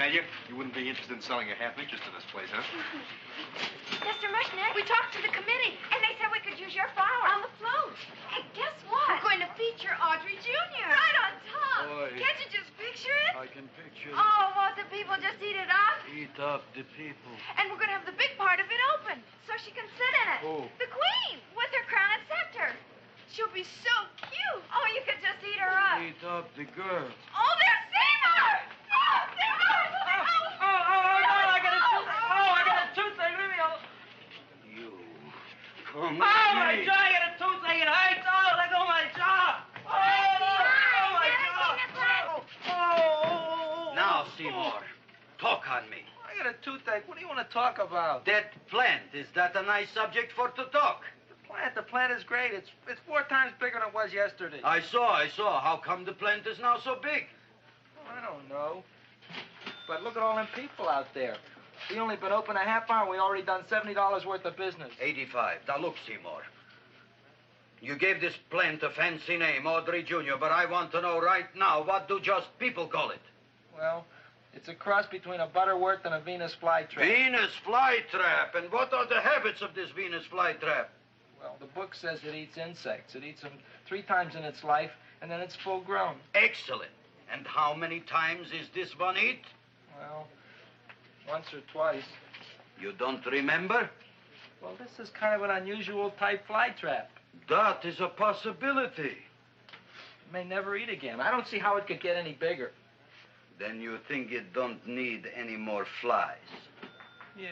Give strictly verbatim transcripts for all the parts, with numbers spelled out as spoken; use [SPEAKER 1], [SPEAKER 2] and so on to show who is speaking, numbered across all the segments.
[SPEAKER 1] Thalia, you wouldn't be interested in selling a half interest in this place, huh?
[SPEAKER 2] Mister Mushnick, we talked to the committee, and they said we could use your flower on the float. Hey, guess what? We're going to feature Audrey Junior Right on top.
[SPEAKER 3] Boy.
[SPEAKER 2] Can't you just picture it?
[SPEAKER 3] I can picture it.
[SPEAKER 2] Oh, won't the people just eat it up?
[SPEAKER 3] Eat up the people.
[SPEAKER 2] And we're going to have the big part of it open, so she can sit in it.
[SPEAKER 3] Who?
[SPEAKER 2] The queen, with her crown and scepter. She'll be so cute. Oh, you could just eat her up.
[SPEAKER 3] Eat up the girl.
[SPEAKER 2] Oh, there's Seymour! Oh, Seymour!
[SPEAKER 4] Oh, oh, oh, no, I got a toothache. Oh, I got a toothache. Leave me alone.
[SPEAKER 3] You. Come
[SPEAKER 4] Oh, my
[SPEAKER 3] here.
[SPEAKER 4] jaw, I got a toothache. It hurts. Oh, let go of my jaw. Oh, oh, my jaw. Oh.
[SPEAKER 3] Now, Seymour, talk on me.
[SPEAKER 4] I got a toothache. What do you want to talk about?
[SPEAKER 3] That plant, is that a nice subject for to talk?
[SPEAKER 4] The plant, the plant is great. It's it's four times bigger than it was yesterday.
[SPEAKER 3] I saw, I saw. How come the plant is now so big?
[SPEAKER 4] Oh, I don't know. But look at all them people out there. We only been open a half hour and we already done seventy dollars worth of business.
[SPEAKER 3] eighty-five. Now, look, Seymour. You gave this plant a fancy name, Audrey Junior, but I want to know right now, what do just people call it?
[SPEAKER 4] Well, it's a cross between a Butterworth and a Venus flytrap.
[SPEAKER 3] Venus flytrap. And what are the habits of this Venus flytrap?
[SPEAKER 4] Well, the book says it eats insects. It eats them three times in its life, and then it's full grown.
[SPEAKER 3] Excellent. And how many times is this one eat?
[SPEAKER 4] Well, once or twice.
[SPEAKER 3] You don't remember?
[SPEAKER 4] Well, this is kind of an unusual type flytrap.
[SPEAKER 3] That is a possibility.
[SPEAKER 4] It may never eat again. I don't see how it could get any bigger.
[SPEAKER 3] Then you think it don't need any more flies?
[SPEAKER 4] Yeah.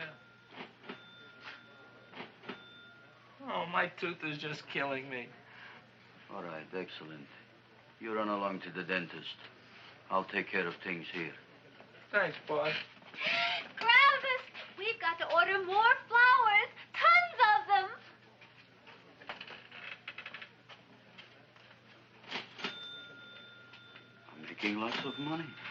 [SPEAKER 4] Oh, my tooth is just killing me.
[SPEAKER 3] All right, excellent. You run along to the dentist. I'll take care of things here.
[SPEAKER 4] Thanks, boss.
[SPEAKER 2] Kravis, we've got to order more flowers. Tons of them.
[SPEAKER 3] I'm making lots of money.